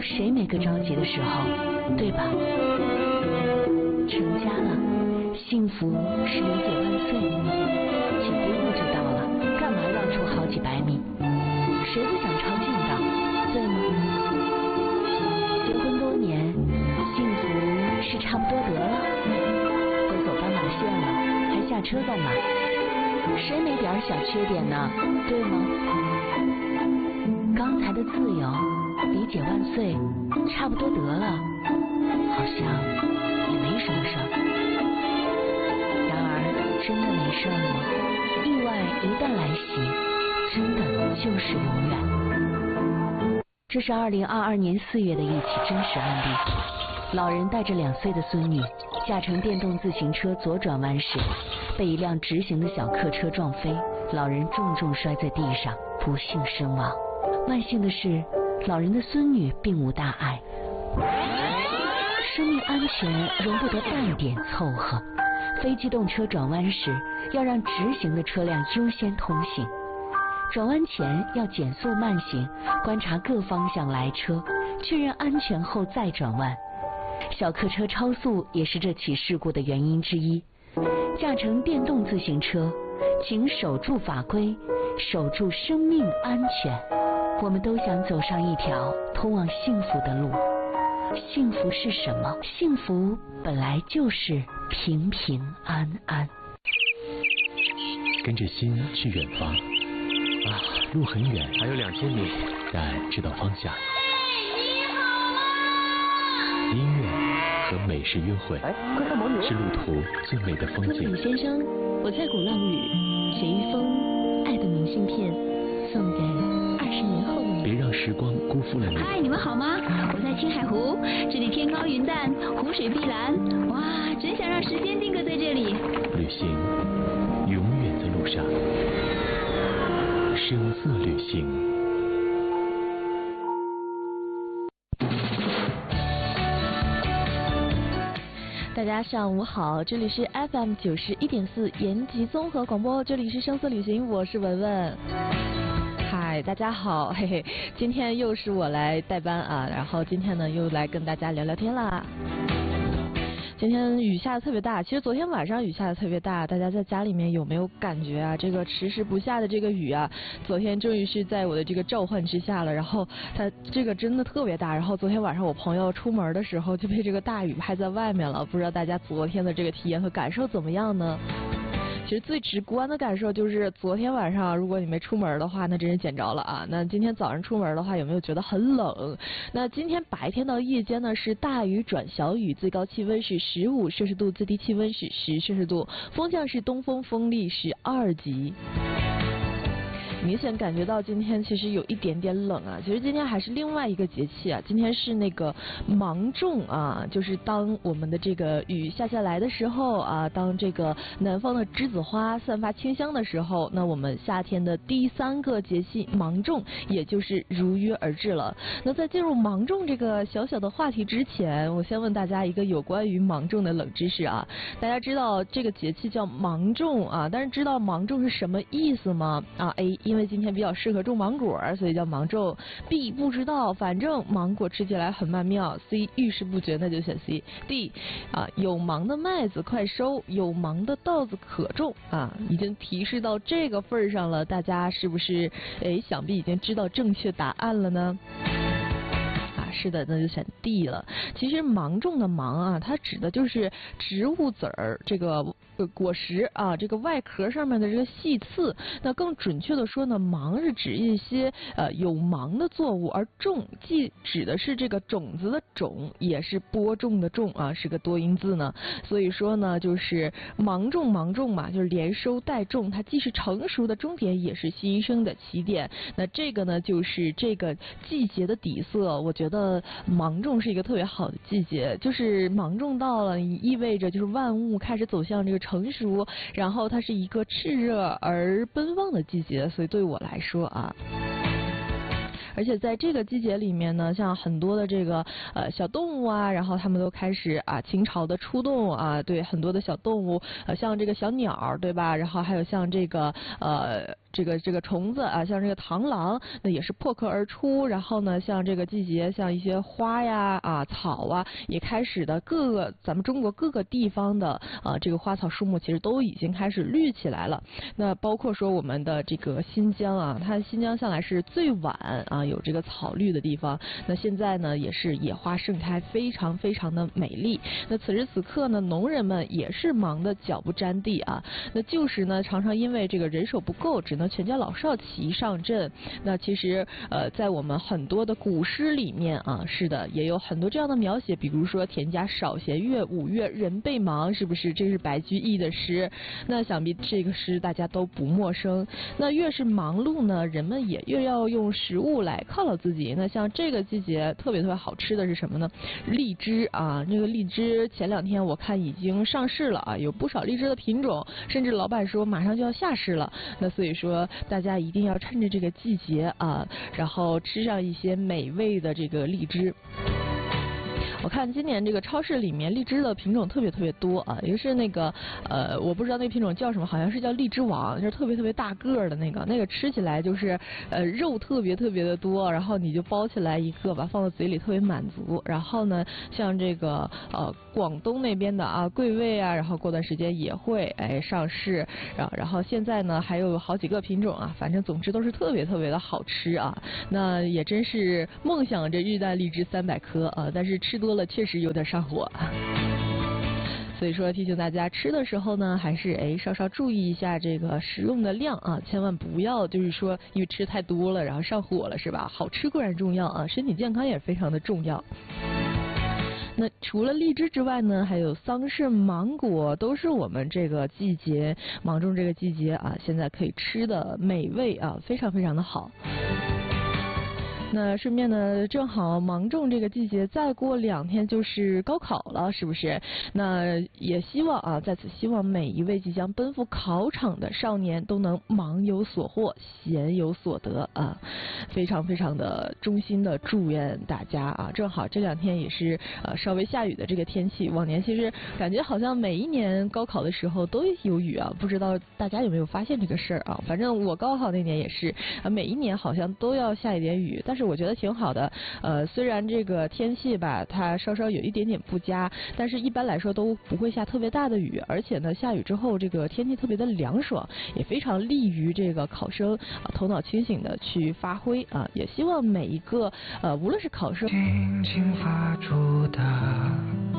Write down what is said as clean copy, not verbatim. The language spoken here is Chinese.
谁没个着急的时候，对吧？成家了，幸福是理解万岁，起飞路就到了，干嘛绕出好几百米？谁不想抄近道，对吗？结婚多年，幸福是差不多得了，都走斑马线了，还下车干嘛？谁没点小缺点呢？对吗？刚才的自由，理解万岁，差不多得了，好像也没什么事儿。然而，真的没事儿吗？意外一旦来袭，真的就是永远。这是2022年4月的一起真实案例。老人带着2岁的孙女，驾乘电动自行车左转弯时，被一辆直行的小客车撞飞，老人重重摔在地上，不幸身亡。万幸的是，老人的孙女并无大碍。生命安全容不得半点凑合。非机动车转弯时，要让直行的车辆优先通行。转弯前要减速慢行，观察各方向来车，确认安全后再转弯。小客车超速也是这起事故的原因之一。驾乘电动自行车，请守住法规，守住生命安全。我们都想走上一条通往幸福的路。幸福是什么？幸福本来就是平平安安。 跟着心去远方啊，路很远，还有2000米，但知道方向。音乐和美食约会，是路途最美的风景。 李先生，我在鼓浪屿写一封爱的明信片，送给20年后的你。 别让时光辜负了你。 嗨，你们好吗？我在青海湖，这里天高云淡，湖水碧蓝，哇，真想让时间定格在这里。 旅行，永远在路上，声色旅行。 大家上午好，这里是 FM 91.4延吉综合广播，这里是声色旅行，我是文文。嗨，大家好，嘿嘿，今天又是我来代班啊，然后今天呢又来跟大家聊聊天啦。今天雨下的特别大，其实昨天晚上雨下的特别大，大家在家里面有没有感觉啊？这个迟迟不下的这个雨啊，昨天终于是在我的这个召唤之下了，然后它这个真的特别大，然后昨天晚上我朋友出门的时候就被这个大雨拍在外面了，不知道大家昨天的这个体验和感受怎么样呢？其实最直观的感受就是昨天晚上如果你没出门的话，那真是捡着了啊。那今天早上出门的话，有没有觉得很冷？那今天白天到夜间呢是大雨转小雨，最高气温是15摄氏度，最低气温是10摄氏度，风向是东风，风力是2级。明显感觉到今天其实有一点点冷啊，其实今天还是另外一个节气啊，今天是那个芒种啊，就是当我们的这个雨下来的时候啊，当这个南方的栀子花散发清香的时候，那我们夏天的第3个节气芒种也就是如约而至了。那在进入芒种这个小小的话题之前，我先问大家一个有关于芒种的冷知识啊，大家知道这个节气叫芒种啊，但是知道芒种是什么意思吗？啊 A，因为今天比较适合种芒果，所以叫芒种。B 不知道，反正芒果吃起来很曼妙。C 遇事不决，那就选 C。D 有芒的麦子快收，有芒的稻子可种啊，已经提示到这个份上了，大家是不是想必已经知道正确答案了呢？是的，那就选 D 了。其实芒种的芒啊，它指的就是植物籽儿这个果实啊，这个外壳上面的这个细刺。那更准确的说呢，芒是指一些有芒的作物，而种既指的是这个种子的种，也是播种的种啊，是个多音字呢。所以说呢，就是芒种嘛，就是连收带种，它既是成熟的终点，也是新生的起点。那这个呢，就是这个季节的底色。我觉得芒种是一个特别好的季节，就是芒种到了，意味着就是万物开始走向这个成熟，然后它是一个炽热而奔放的季节，所以对我来说啊。而且在这个季节里面呢，像很多的这个小动物啊，然后它们都开始倾巢的出动啊，对，很多的小动物像这个小鸟对吧，然后还有像这个这个虫子啊，像这个螳螂，那也是破壳而出。然后呢，像这个季节，像一些花呀草啊，也开始的咱们中国各个地方的这个花草树木其实都已经开始绿起来了。那包括说我们的这个新疆啊，它新疆向来是最晚有这个草绿的地方。那现在呢，也是野花盛开，非常非常的美丽。那此时此刻呢，农人们也是忙得脚不沾地啊。那旧时呢，常常因为这个人手不够，只能全家老少齐上阵。那其实在我们很多的古诗里面是的，也有很多这样的描写，比如说田家少闲月，五月人备忙，是不是？这是白居易的诗。那想必这个诗大家都不陌生。那越是忙碌呢，人们也越要用食物来犒劳自己。那像这个季节特别好吃的是什么呢？荔枝啊，这个荔枝前2天我看已经上市了有不少荔枝的品种，甚至老板说马上就要下市了。那所以说大家一定要趁着这个季节然后吃上一些美味的这个荔枝。我看今年这个超市里面荔枝的品种特别多也是那个我不知道那品种叫什么，好像是叫荔枝王，就是特别大个的那个吃起来就是肉特别的多，然后你就包起来一个吧，放到嘴里特别满足。然后呢，像这个广东那边的桂味然后过段时间也会上市，然后现在呢还有好几个品种反正总之都是特别的好吃那也真是梦想着日啖荔枝300颗但是吃多了确实有点上火。所以说提醒大家吃的时候呢，还是稍稍注意一下这个食用的量千万不要就是说因为吃太多了然后上火了，是吧？好吃固然重要身体健康也非常的重要。那除了荔枝之外呢，还有桑葚、芒果，都是我们这个季节芒种这个季节现在可以吃的美味非常的好。那顺便呢，正好芒种这个季节，再过2天就是高考了，是不是？那也希望在此希望每一位即将奔赴考场的少年都能忙有所获，闲有所得非常的衷心的祝愿大家正好这2天也是稍微下雨的这个天气，往年其实感觉好像每一年高考的时候都有雨不知道大家有没有发现这个事儿反正我高考那年也是每一年好像都要下一点雨，但是我觉得挺好的虽然这个天气吧它稍稍有一点不佳，但是一般来说都不会下特别大的雨，而且呢下雨之后这个天气特别的凉爽，也非常利于这个考生头脑清醒的去发挥也希望每一个无论是考生轻轻发出的